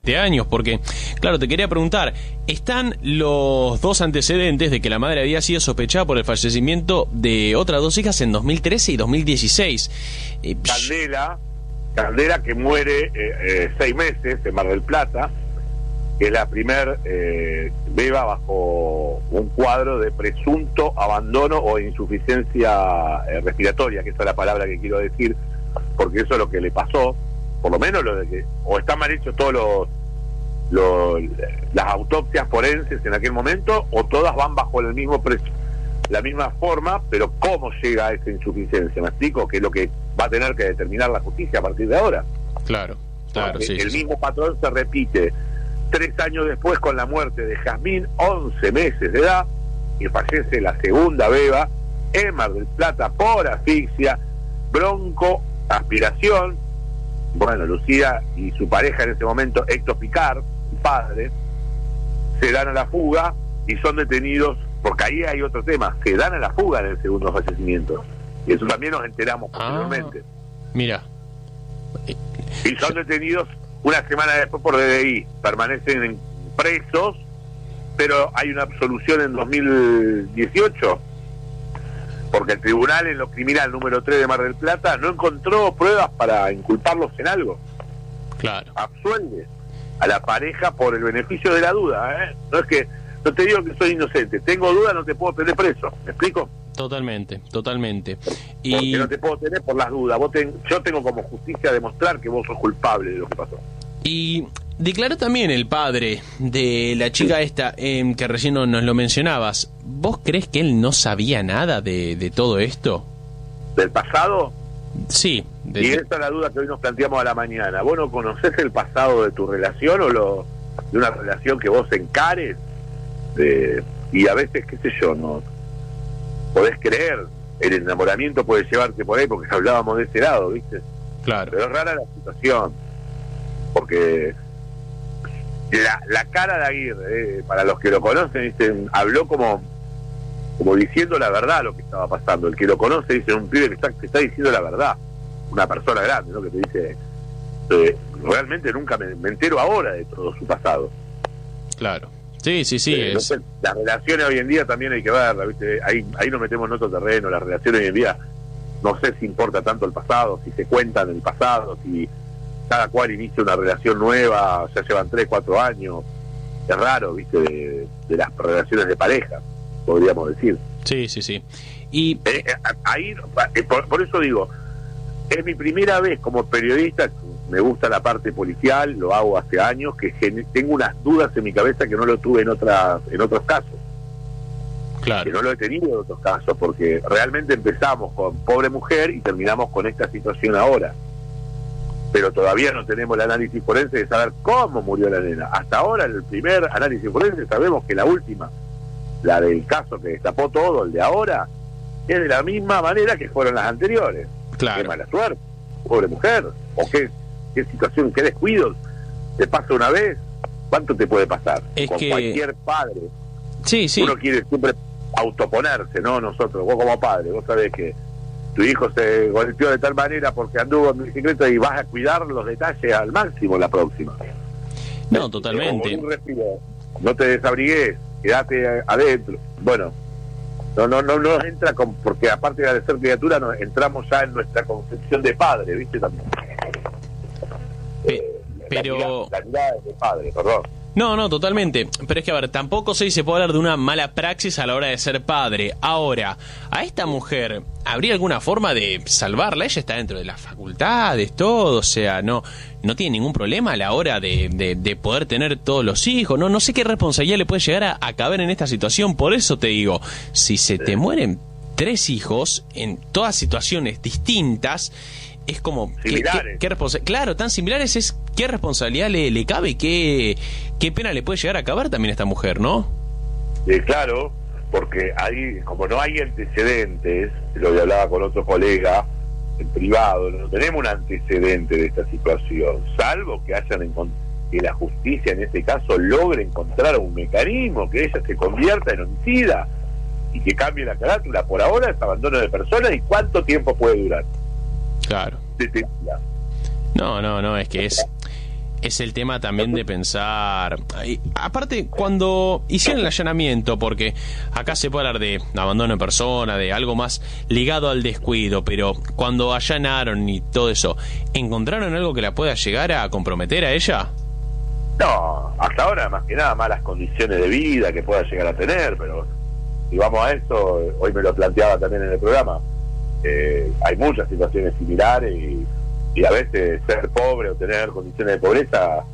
años, porque, claro, te quería preguntar, están los dos antecedentes de que la madre había sido sospechada por el fallecimiento de otras dos hijas en 2013 y 2016. Candela que muere 6 meses en Mar del Plata, que es la primer beba bajo un cuadro de presunto abandono o insuficiencia respiratoria, que esa es la palabra que quiero decir, porque eso es lo que le pasó. Por lo menos lo de que o están mal hechos todos las autopsias forenses en aquel momento, o todas van bajo el mismo la misma forma, pero cómo llega a esa insuficiencia, ¿me explico? Que es lo que va a tener que determinar la justicia a partir de ahora. Claro, sí. El mismo patrón se repite 3 años después con la muerte de Jazmín, 11 meses de edad, y fallece la segunda beba en Mar del Plata por asfixia, broncoaspiración. Bueno, Lucía y su pareja en ese momento, Héctor Picard, su padre, se dan a la fuga y son detenidos, porque ahí hay otro tema, se dan a la fuga en el segundo fallecimiento. Y eso también nos enteramos posteriormente. Mira. Y son detenidos una semana después por DDI, permanecen presos, pero hay una absolución en 2018. Porque el tribunal en lo criminal número 3 de Mar del Plata no encontró pruebas para inculparlos en algo. Claro. Absuelve a la pareja por el beneficio de la duda, ¿eh? No es que, no te digo que soy inocente, tengo duda, no te puedo tener preso, ¿me explico? Totalmente. Porque no te puedo tener por las dudas, yo tengo como justicia demostrar que vos sos culpable de lo que pasó. Y declaró también el padre de la chica esta, que recién nos lo mencionabas. ¿Vos crees que él no sabía nada de todo esto? ¿Del pasado? Sí. Y esa es la duda que hoy nos planteamos a la mañana. ¿Vos no conocés el pasado de tu relación o de una relación que vos encares? Y a veces, qué sé yo, no podés creer, el enamoramiento puede llevarte por ahí, porque hablábamos de ese lado, ¿viste? Claro. Pero es rara la situación, porque la cara de Aguirre, para los que lo conocen, dicen, habló como diciendo la verdad lo que estaba pasando. El que lo conoce dice, un pibe que está diciendo la verdad, una persona grande, ¿no? Que te dice, realmente nunca me entero ahora de todo su pasado. Claro. Sí. Entonces, las relaciones hoy en día también hay que verlas, ¿viste? Ahí nos metemos en otro terreno. Las relaciones hoy en día, no sé si importa tanto el pasado, si se cuentan el pasado, si cada cual inicia una relación nueva, ya llevan 3, 4 años. Es raro, ¿viste? De las relaciones de pareja, podríamos decir. Sí. Y ahí, por eso digo, es mi primera vez como periodista. Me gusta la parte policial, lo hago hace años, que tengo unas dudas en mi cabeza que no lo tuve en otros casos. Claro. Que no lo he tenido en otros casos, porque realmente empezamos con pobre mujer y terminamos con esta situación ahora. Pero todavía no tenemos el análisis forense de saber cómo murió la nena. Hasta ahora, en el primer análisis forense, sabemos que la última, la del caso que destapó todo, el de ahora, es de la misma manera que fueron las anteriores. Claro. Qué mala suerte, pobre mujer, o qué situación, qué descuido, te pasa una vez, ¿cuánto te puede pasar? Es con que cualquier padre. Sí. Uno quiere siempre autoponerse, ¿no? Nosotros, vos como padre, vos sabés que tu hijo se golpeó de tal manera porque anduvo en bicicleta y vas a cuidar los detalles al máximo la próxima. No, totalmente. Un respiro, no te desabrigues, quedate adentro. Bueno, no entra porque aparte de ser criatura, entramos ya en nuestra concepción de padre, ¿viste? También. Pero la mirada de padre, perdón. No, totalmente. Pero es que, a ver, tampoco sé si se puede hablar de una mala praxis a la hora de ser padre. Ahora, a esta mujer, ¿habría alguna forma de salvarla? Ella está dentro de las facultades, todo, o sea, no tiene ningún problema a la hora de poder tener todos los hijos. No sé qué responsabilidad le puede llegar a caber en esta situación. Por eso te digo, si se te mueren 3 hijos en todas situaciones distintas, es como claro, tan similares, es qué responsabilidad le cabe y qué pena le puede llegar a caber también a esta mujer, ¿no? Claro, porque ahí, como no hay antecedentes, lo que hablaba con otro colega en privado, no tenemos un antecedente de esta situación, salvo que que la justicia en este caso logre encontrar un mecanismo que ella se convierta en homicida y que cambie la carátula. Por ahora es abandono de personas. ¿Y cuánto tiempo puede durar? Claro. No, es que es el tema también de pensar. Aparte, cuando hicieron el allanamiento, porque acá se puede hablar de abandono de persona, de algo más ligado al descuido, pero cuando allanaron y todo eso, ¿encontraron algo que la pueda llegar a comprometer a ella? No, hasta ahora más que nada malas condiciones de vida que pueda llegar a tener, pero si vamos a eso, hoy me lo planteaba también en el programa, hay muchas situaciones similares y a veces ser pobre o tener condiciones de pobreza,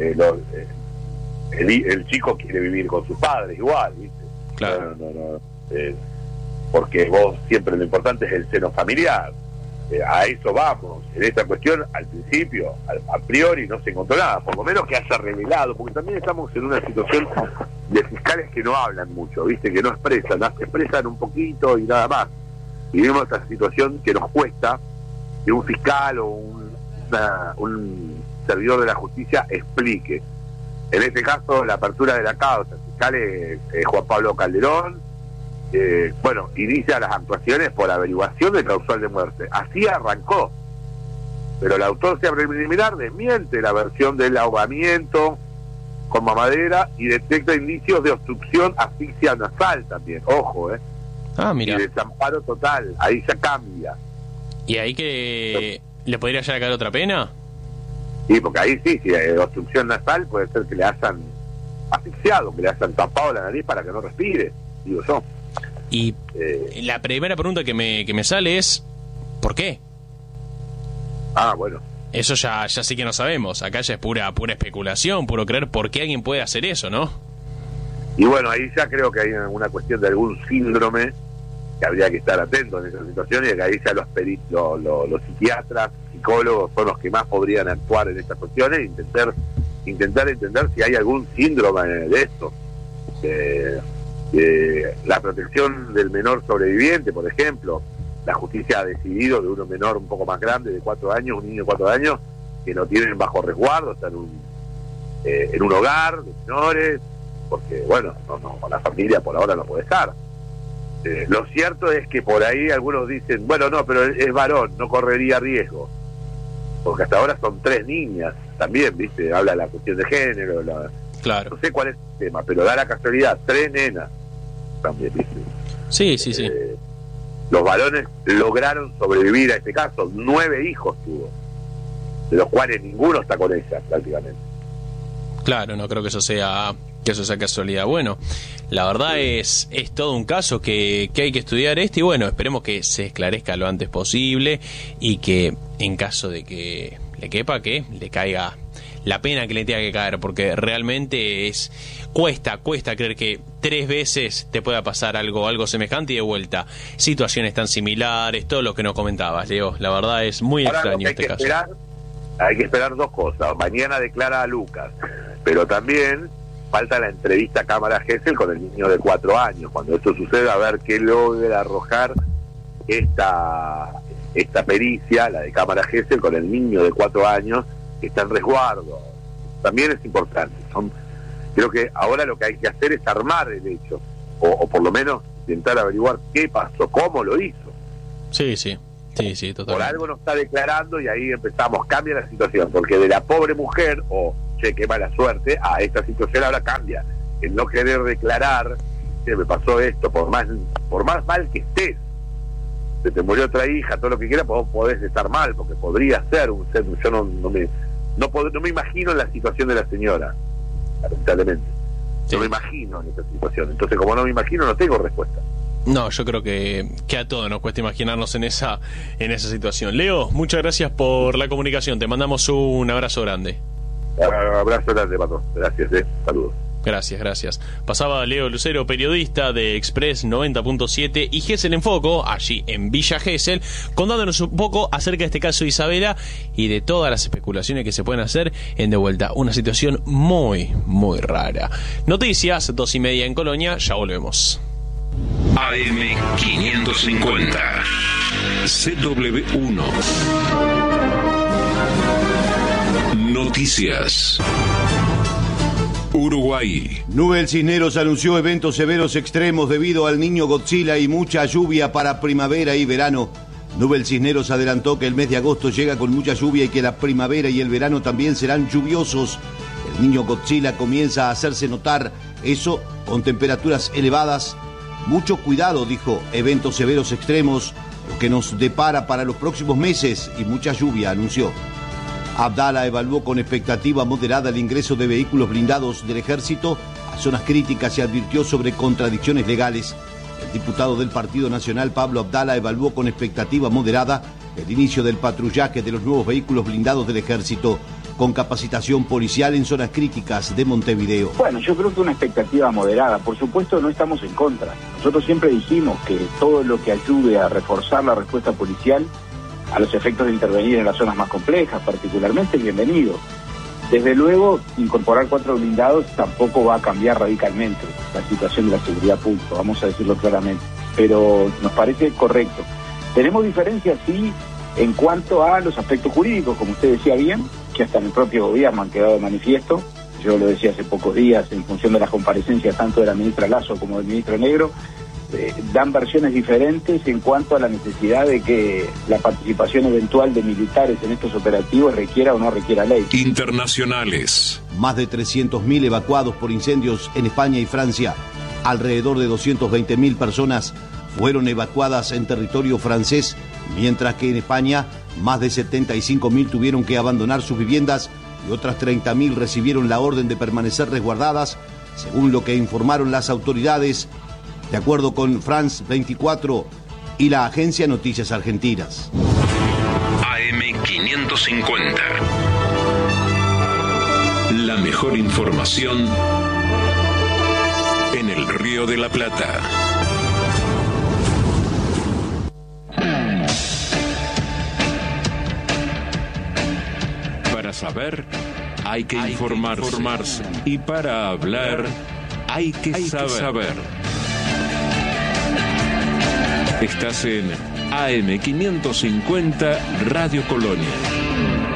el chico quiere vivir con sus padres igual, ¿viste? Claro. Porque vos siempre lo importante es el seno familiar. A eso vamos. En esta cuestión, al principio, a priori, no se encontró nada, por lo menos que haya revelado, porque también estamos en una situación de fiscales que no hablan mucho, ¿viste? Que no expresan un poquito y nada más. Y vemos esta situación que nos cuesta que un fiscal o un servidor de la justicia explique. En este caso, la apertura de la causa, el fiscal es Juan Pablo Calderón. Inicia las actuaciones por averiguación de causal de muerte. Así arrancó. Pero la autopsia preliminar desmiente la versión del ahogamiento con mamadera y detecta indicios de obstrucción asfixia nasal también. Ojo, mira. Y desamparo total. Ahí ya cambia. ¿Y ahí que le podría llegar a caer otra pena? Sí, porque ahí sí, si hay obstrucción nasal puede ser que le hayan asfixiado, que le hayan tapado la nariz para que no respire, digo yo. Y la primera pregunta que me sale es ¿por qué? Bueno. Eso ya sí que no sabemos. Acá ya es pura especulación, puro creer por qué alguien puede hacer eso, ¿no? Y bueno, ahí ya creo que hay una cuestión de algún síndrome que habría que estar atento en esa situación, y que ahí ya los psiquiatras, psicólogos son los que más podrían actuar en estas cuestiones e intentar entender si hay algún síndrome de esto. La protección del menor sobreviviente, por ejemplo, la justicia ha decidido de uno menor un poco más grande, de 4 años, un niño de 4 años, que lo tienen bajo resguardo, está en un hogar de menores, porque bueno, con la familia por ahora no puede estar. Lo cierto es que por ahí algunos dicen, bueno, no, pero es varón, no correría riesgo, porque hasta ahora son 3 niñas también, ¿viste? Habla de la cuestión de género, claro. No sé cuál es el tema, pero da la casualidad, 3 nenas también, ¿viste? Sí. Los varones lograron sobrevivir a este caso, 9 hijos tuvo, de los cuales ninguno está con ella prácticamente. Claro, no creo que eso sea casualidad. Bueno, la verdad es todo un caso que hay que estudiar y bueno, esperemos que se esclarezca lo antes posible y que en caso de que le quepa, que le caiga la pena que le tenga que caer, porque realmente cuesta creer que 3 veces te pueda pasar algo semejante y de vuelta situaciones tan similares, todo lo que nos comentabas, Leo. La verdad es muy extraño este caso. Hay que esperar 2 cosas. Mañana declara a Lucas, pero también falta la entrevista a cámara Gesell con el niño de 4 años. Cuando esto suceda, a ver qué logra arrojar esta pericia, la de cámara Gesell, con el niño de 4 años que está en resguardo. También es importante. Creo que ahora lo que hay que hacer es armar el hecho, o por lo menos intentar averiguar qué pasó, cómo lo hizo. Sí, totalmente. Por algo no está declarando y ahí cambia la situación, porque de la pobre mujer, qué mala suerte, a esta situación ahora cambia. El no querer declarar, que me pasó esto, por más mal que estés, se te murió otra hija, todo lo que quieras, vos podés estar mal, porque podría ser yo no me imagino en la situación de la señora, lamentablemente. Sí. No me imagino en esta situación. Entonces, como no me imagino, no tengo respuesta. No, yo creo que a todos nos cuesta imaginarnos en esa situación. Leo, muchas gracias por la comunicación. Te mandamos un abrazo grande. Abrazo grande, Pato. Gracias, saludos. Gracias. Pasaba Leo Lucero, periodista de Express 90.7 y Gesell en Foco, allí en Villa Gesell, contándonos un poco acerca de este caso de Isabela y de todas las especulaciones que se pueden hacer en De Vuelta. Una situación muy, muy rara. Noticias, 2:30 en Colonia, ya volvemos. AM 550 CW1 Noticias. Uruguay. Nubel Cisneros anunció eventos severos extremos debido al niño Godzilla y mucha lluvia para primavera y verano. Nubel Cisneros adelantó que el mes de agosto llega con mucha lluvia y que la primavera y el verano también serán lluviosos. El niño Godzilla comienza a hacerse notar, eso con temperaturas elevadas. Mucho cuidado, dijo, eventos severos extremos, lo que nos depara para los próximos meses, y mucha lluvia, anunció. Abdala evaluó con expectativa moderada el ingreso de vehículos blindados del ejército a zonas críticas y advirtió sobre contradicciones legales. El diputado del Partido Nacional, Pablo Abdala, evaluó con expectativa moderada el inicio del patrullaje de los nuevos vehículos blindados del ejército con capacitación policial en zonas críticas de Montevideo. Bueno, yo creo que una expectativa moderada. Por supuesto, no estamos en contra. Nosotros siempre dijimos que todo lo que ayude a reforzar la respuesta policial a los efectos de intervenir en las zonas más complejas, particularmente, bienvenido. Desde luego, incorporar 4 blindados tampoco va a cambiar radicalmente la situación de la seguridad pública, vamos a decirlo claramente, pero nos parece correcto. Tenemos diferencias, sí, en cuanto a los aspectos jurídicos, como usted decía bien, que hasta en el propio gobierno han quedado de manifiesto. Yo lo decía hace pocos días, en función de las comparecencias tanto de la ministra Lasso como del ministro Negro, dan versiones diferentes en cuanto a la necesidad de que la participación eventual de militares en estos operativos requiera o no requiera ley. Internacionales. Más de 300.000 evacuados por incendios en España y Francia. Alrededor de 220.000 personas fueron evacuadas en territorio francés, mientras que en España más de 75.000 tuvieron que abandonar sus viviendas y otras 30.000 recibieron la orden de permanecer resguardadas, según lo que informaron las autoridades, de acuerdo con France 24 y la agencia Noticias Argentinas. AM550. La mejor información en el Río de la Plata. Para saber, hay que informarse. Y para hablar, hay que saber. Estás en AM550 Radio Colonia.